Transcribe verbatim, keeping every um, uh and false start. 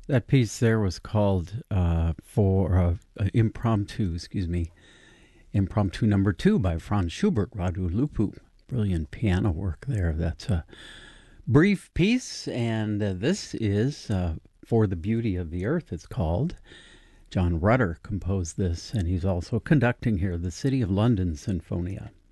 That piece there was called uh, for uh, uh, impromptu, excuse me, impromptu number two by Franz Schubert, Radu Lupu. Brilliant piano work there. That's a brief piece, and uh, this is uh, For the Beauty of the Earth, it's called. John Rutter composed this, and he's also conducting here the City of London Sinfonia.